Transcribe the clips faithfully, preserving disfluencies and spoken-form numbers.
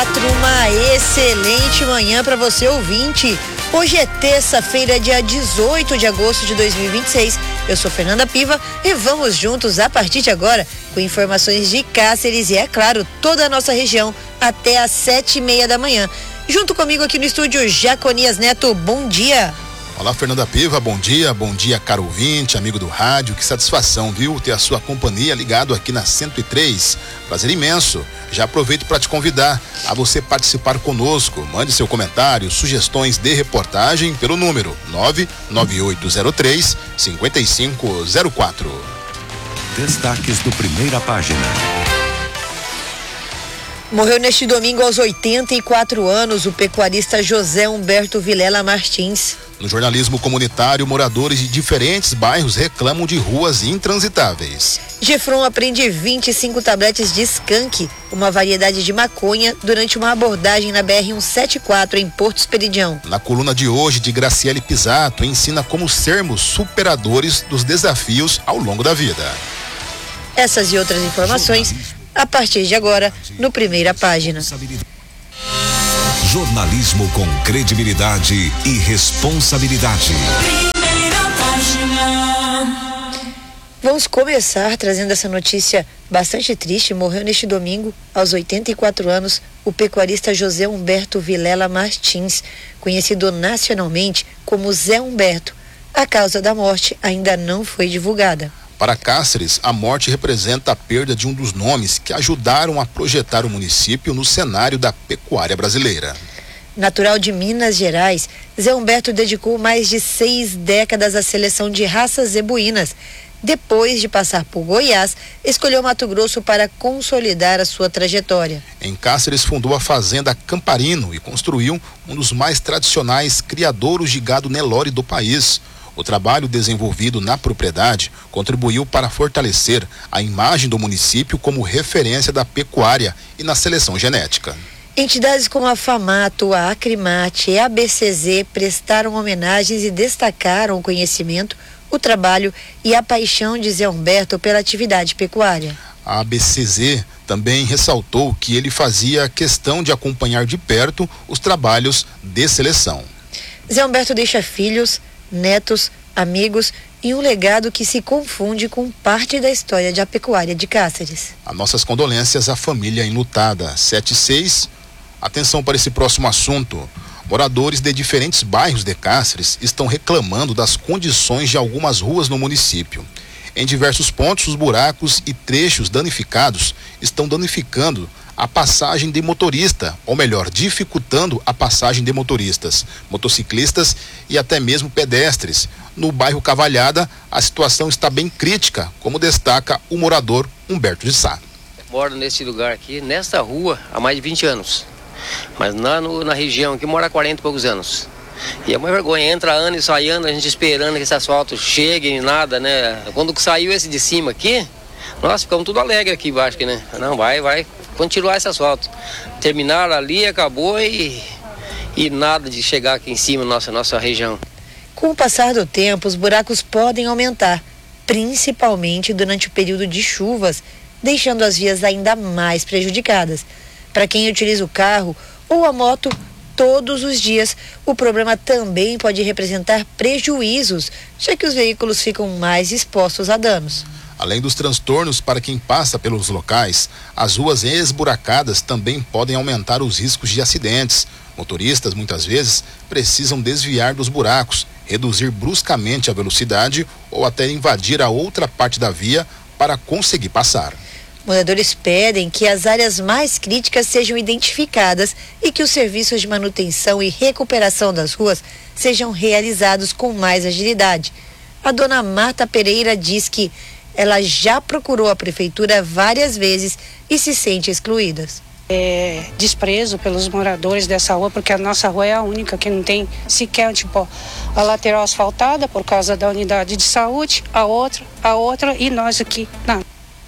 Uma excelente manhã para você, ouvinte. Hoje é terça-feira, dia dezoito de agosto de dois mil e vinte e seis. Eu sou Fernanda Piva e vamos juntos a partir de agora com informações de Cáceres e, é claro, toda a nossa região até às sete e meia da manhã. Junto comigo aqui no estúdio, Jaconias Neto. Bom dia. Olá, Fernanda Piva, bom dia, bom dia, caro ouvinte, amigo do rádio, que satisfação, viu, ter a sua companhia ligado aqui na cento e três, prazer imenso. Já aproveito para te convidar a você participar conosco, mande seu comentário, sugestões de reportagem pelo número nove nove oito zero três, cinco cinco zero quatro. Destaques do Primeira Página. Morreu neste domingo aos oitenta e quatro anos o pecuarista José Humberto Vilela Martins. No jornalismo comunitário, moradores de diferentes bairros reclamam de ruas intransitáveis. Gefron apreende vinte e cinco tabletes de skunk, uma variedade de maconha, durante uma abordagem na B R cento e setenta e quatro em Porto Esperidião. Na coluna de hoje, de Graciele Pisato, ensina como sermos superadores dos desafios ao longo da vida. Essas e outras informações a partir de agora no Primeira Página. Jornalismo com credibilidade e responsabilidade. Primeira Página. Vamos começar trazendo essa notícia bastante triste. Morreu neste domingo, aos oitenta e quatro anos, o pecuarista José Humberto Vilela Martins, conhecido nacionalmente como Zé Humberto. A causa da morte ainda não foi divulgada. Para Cáceres, a morte representa a perda de um dos nomes que ajudaram a projetar o município no cenário da pecuária brasileira. Natural de Minas Gerais, Zé Humberto dedicou mais de seis décadas à seleção de raças zebuínas. Depois de passar por Goiás, escolheu Mato Grosso para consolidar a sua trajetória. Em Cáceres, fundou a fazenda Camparino e construiu um dos mais tradicionais criadouros de gado Nelore do país. O trabalho desenvolvido na propriedade contribuiu para fortalecer a imagem do município como referência da pecuária e na seleção genética. Entidades como a FAMATO, a Acrimate e a B C Z prestaram homenagens e destacaram o conhecimento, o trabalho e a paixão de Zé Humberto pela atividade pecuária. A B C Z também ressaltou que ele fazia questão de acompanhar de perto os trabalhos de seleção. Zé Humberto deixa filhos, netos, amigos e um legado que se confunde com parte da história da pecuária de Cáceres. As nossas condolências à família enlutada. sete e seis. Atenção para esse próximo assunto. Moradores de diferentes bairros de Cáceres estão reclamando das condições de algumas ruas no município. Em diversos pontos, os buracos e trechos danificados estão danificando a passagem de motorista, ou melhor, dificultando a passagem de motoristas, motociclistas e até mesmo pedestres. No bairro Cavalhada, a situação está bem crítica, como destaca o morador Humberto de Sá. Moro nesse lugar aqui, nesta rua, há mais de vinte anos. Mas lá no, na região aqui mora há quarenta e poucos anos. E é uma vergonha, entra ano e sai ano, a gente esperando que esse asfalto chegue e nada, né? Quando saiu esse de cima aqui, nós ficamos tudo alegre aqui embaixo, né? Não, vai, vai continuar esse asfalto. Terminaram ali, acabou e, e nada de chegar aqui em cima, nossa, nossa região. Com o passar do tempo, os buracos podem aumentar, principalmente durante o período de chuvas, deixando as vias ainda mais prejudicadas. Para quem utiliza o carro ou a moto todos os dias, o problema também pode representar prejuízos, já que os veículos ficam mais expostos a danos. Além dos transtornos para quem passa pelos locais, as ruas esburacadas também podem aumentar os riscos de acidentes. Motoristas, muitas vezes, precisam desviar dos buracos, reduzir bruscamente a velocidade ou até invadir a outra parte da via para conseguir passar. Moradores pedem que as áreas mais críticas sejam identificadas e que os serviços de manutenção e recuperação das ruas sejam realizados com mais agilidade. A dona Marta Pereira diz que ela já procurou a prefeitura várias vezes e se sente excluída. É, desprezo pelos moradores dessa rua, porque a nossa rua é a única que não tem sequer, tipo, a lateral asfaltada por causa da unidade de saúde, a outra, a outra e nós aqui, não.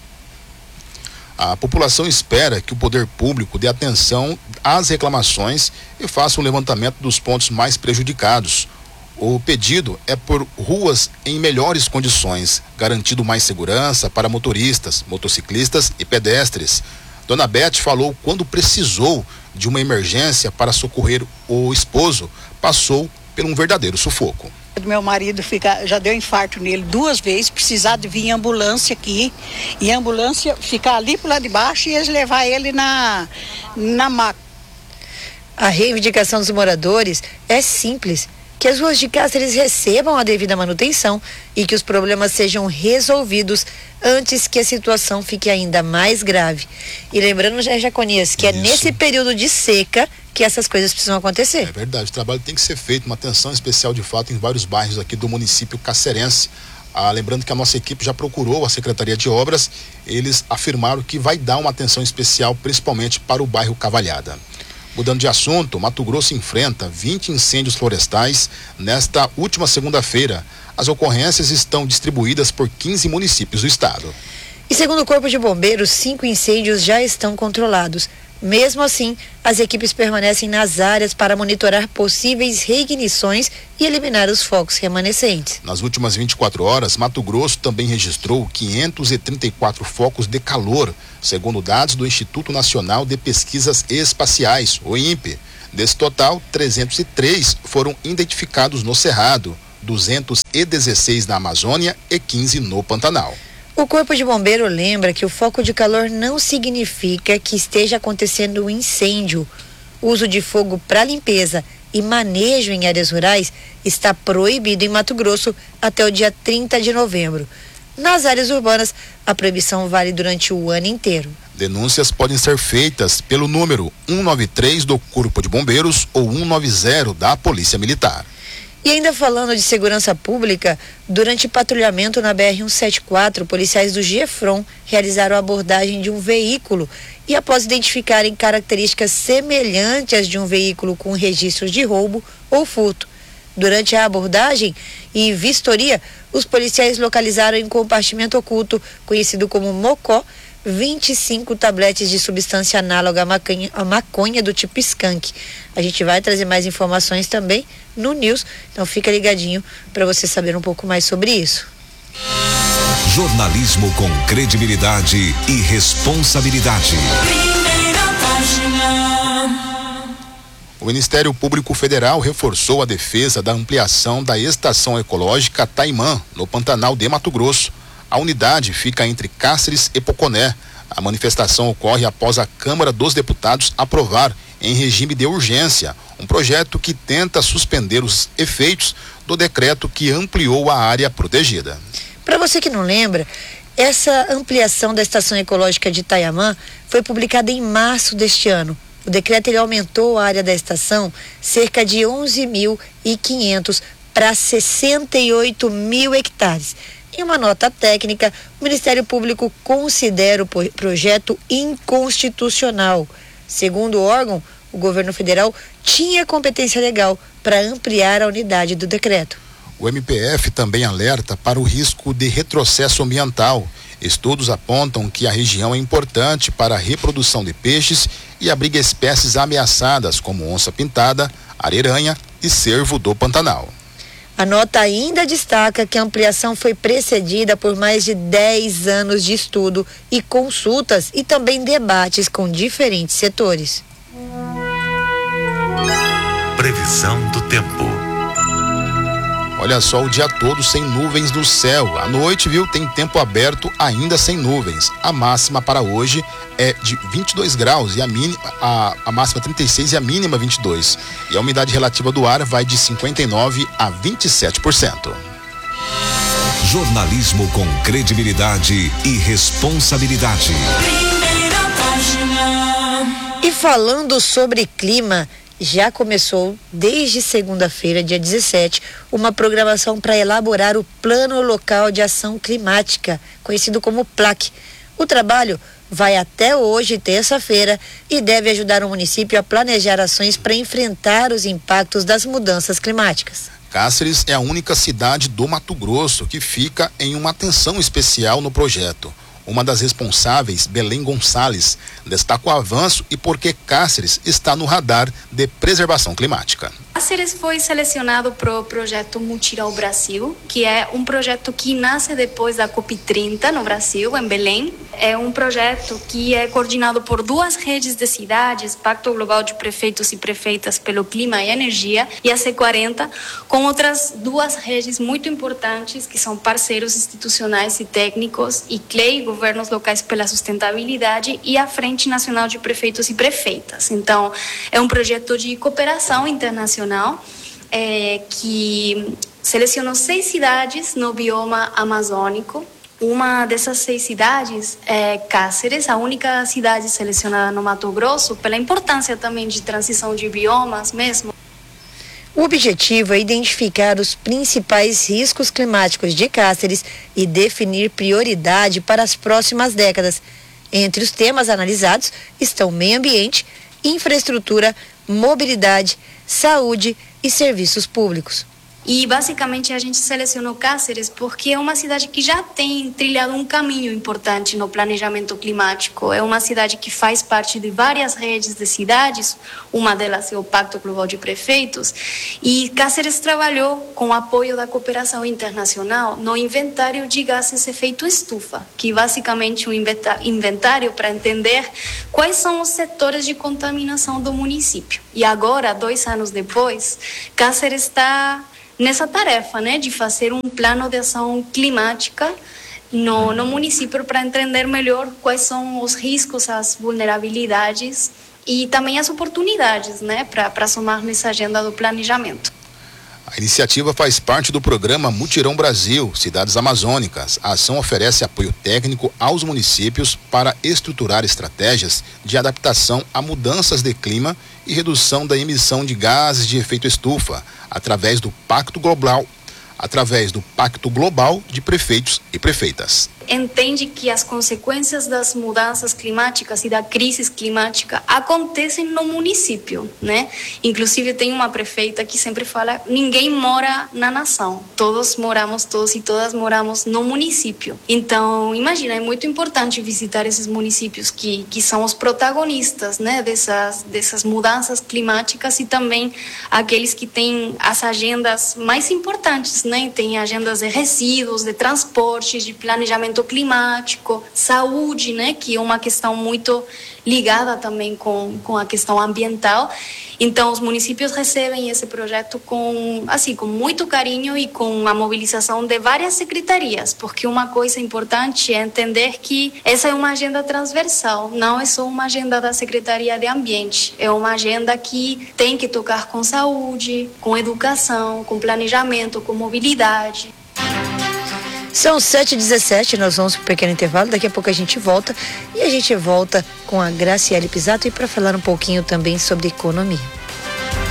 A população espera que o poder público dê atenção às reclamações e faça um levantamento dos pontos mais prejudicados. O pedido é por ruas em melhores condições, garantindo mais segurança para motoristas, motociclistas e pedestres. Dona Beth falou quando precisou de uma emergência para socorrer o esposo, passou por um verdadeiro sufoco. Meu marido fica, já deu infarto nele duas vezes, precisar de vir ambulância aqui, e a ambulância ficar ali pro lado de baixo e eles levar ele na, na maca. A reivindicação dos moradores é simples, que as ruas de Cáceres recebam a devida manutenção e que os problemas sejam resolvidos antes que a situação fique ainda mais grave. E lembrando, Jaconias, que Isso. é nesse período de seca que essas coisas precisam acontecer. É verdade, o trabalho tem que ser feito, uma atenção especial de fato em vários bairros aqui do município cacerense. Ah, lembrando que a nossa equipe já procurou a Secretaria de Obras, eles afirmaram que vai dar uma atenção especial principalmente para o bairro Cavalhada. Mudando de assunto, Mato Grosso enfrenta vinte incêndios florestais nesta última segunda-feira. As ocorrências estão distribuídas por quinze municípios do estado. E segundo o Corpo de Bombeiros, cinco incêndios já estão controlados. Mesmo assim, as equipes permanecem nas áreas para monitorar possíveis reignições e eliminar os focos remanescentes. Nas últimas vinte e quatro horas, Mato Grosso também registrou quinhentos e trinta e quatro focos de calor, segundo dados do Instituto Nacional de Pesquisas Espaciais, o I N P E. Desse total, trezentos e três foram identificados no Cerrado, duzentos e dezesseis na Amazônia e quinze no Pantanal. O Corpo de Bombeiro lembra que o foco de calor não significa que esteja acontecendo um incêndio. O uso de fogo para limpeza e manejo em áreas rurais está proibido em Mato Grosso até o dia trinta de novembro. Nas áreas urbanas, a proibição vale durante o ano inteiro. Denúncias podem ser feitas pelo número um nove três do Corpo de Bombeiros ou um nove zero da Polícia Militar. E ainda falando de segurança pública, durante patrulhamento na B R cento e setenta e quatro, policiais do GEFRON realizaram a abordagem de um veículo e, após identificarem características semelhantes às de um veículo com registros de roubo ou furto. Durante a abordagem e vistoria, os policiais localizaram em compartimento oculto, conhecido como mocó, vinte e cinco tabletes de substância análoga à maconha, à maconha do tipo skunk. A gente vai trazer mais informações também no News, então fica ligadinho para você saber um pouco mais sobre isso. Jornalismo com credibilidade e responsabilidade. Primeira página. O Ministério Público Federal reforçou a defesa da ampliação da estação ecológica Taimã, no Pantanal de Mato Grosso. A unidade fica entre Cáceres e Poconé. A manifestação ocorre após a Câmara dos Deputados aprovar, em regime de urgência, um projeto que tenta suspender os efeitos do decreto que ampliou a área protegida. Para você que não lembra, essa ampliação da estação ecológica de Taimã foi publicada em março deste ano. O decreto ele aumentou a área da estação cerca de onze mil e quinhentos para sessenta e oito mil hectares. Em uma nota técnica, o Ministério Público considera o projeto inconstitucional. Segundo o órgão, o governo federal tinha competência legal para ampliar a unidade do decreto. O M P F também alerta para o risco de retrocesso ambiental. Estudos apontam que a região é importante para a reprodução de peixes e abriga espécies ameaçadas como onça-pintada, areranha e cervo do Pantanal. A nota ainda destaca que a ampliação foi precedida por mais de dez anos de estudo e consultas e também debates com diferentes setores. Previsão do tempo. Olha só, o dia todo sem nuvens no céu. À noite, viu, tem tempo aberto ainda sem nuvens. A máxima para hoje é de vinte e dois graus e a, mínima, a, a máxima trinta e seis e a mínima vinte e dois. E a umidade relativa do ar vai de cinquenta e nove a vinte e sete por cento. Jornalismo com credibilidade e responsabilidade. Primeira página. E falando sobre clima, já começou desde segunda-feira, dia dezessete, uma programação para elaborar o Plano Local de Ação Climática, conhecido como PLAC. O trabalho vai até hoje, terça-feira, e deve ajudar o município a planejar ações para enfrentar os impactos das mudanças climáticas. Cáceres é a única cidade do Mato Grosso que fica em uma atenção especial no projeto. Uma das responsáveis, Belém Gonçalves, destaca o avanço e por que Cáceres está no radar de preservação climática. Cáceres foi selecionado para o projeto Mutirão Brasil, que é um projeto que nasce depois da COP trinta no Brasil, em Belém. é um projeto que é coordenado por duas redes de cidades, Pacto Global de Prefeitos e Prefeitas pelo Clima e Energia e a C quarenta, com outras duas redes muito importantes que são parceiros institucionais e técnicos, I C L E I, Governos Locais pela Sustentabilidade, e a Frente Nacional de Prefeitos e Prefeitas. Então, é um projeto de cooperação internacional é, que selecionou seis cidades no bioma amazônico. Uma dessas seis cidades é Cáceres, a única cidade selecionada no Mato Grosso, pela importância também de transição de biomas mesmo. O objetivo é identificar os principais riscos climáticos de Cáceres e definir prioridade para as próximas décadas. Entre os temas analisados estão meio ambiente, infraestrutura, mobilidade, saúde e serviços públicos. E basicamente a gente selecionou Cáceres porque é uma cidade que já tem trilhado um caminho importante no planejamento climático. É uma cidade que faz parte de várias redes de cidades, uma delas é o Pacto Global de Prefeitos, e Cáceres trabalhou com o apoio da cooperação internacional no inventário de gases de efeito estufa, que basicamente é um inventário para entender quais são os setores de contaminação do município. E agora, dois anos depois, Cáceres está nessa tarefa, né, de fazer um plano de ação climática no, no município para entender melhor quais são os riscos, as vulnerabilidades e também as oportunidades, né, para somar nessa agenda do planejamento. A iniciativa faz parte do programa Mutirão Brasil, Cidades Amazônicas. A ação oferece apoio técnico aos municípios para estruturar estratégias de adaptação a mudanças de clima e redução da emissão de gases de efeito estufa, através do Pacto Global, através do Pacto Global de Prefeitos e Prefeitas. Entende que as consequências das mudanças climáticas e da crise climática acontecem no município, né? Inclusive tem uma prefeita que sempre fala: ninguém mora na nação, todos moramos, todos e todas moramos no município. Então, imagina, é muito importante visitar esses municípios que, que são os protagonistas, né, dessas, dessas mudanças climáticas e também aqueles que têm as agendas mais importantes, né? Tem agendas de resíduos, de transportes, de planejamento climático, saúde, né, que é uma questão muito ligada também com, com a questão ambiental. Então, os municípios recebem esse projeto com, assim, com muito carinho e com a mobilização de várias secretarias, porque uma coisa importante é entender que essa é uma agenda transversal, não é só uma agenda da Secretaria de Ambiente, é uma agenda que tem que tocar com saúde, com educação, com planejamento, com mobilidade. São sete e dezessete, nós vamos para um pequeno intervalo, daqui a pouco a gente volta e a gente volta com a Graciele Pisato e para falar um pouquinho também sobre economia.